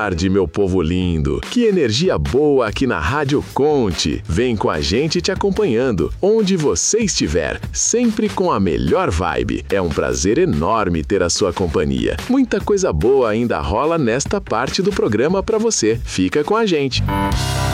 tarde, meu povo lindo. Que energia boa aqui na Rádio Conte. Vem com a gente te acompanhando, onde você estiver, sempre com a melhor vibe. É um prazer enorme ter a sua companhia. Muita coisa boa ainda rola nesta parte do programa para você. Fica com a gente.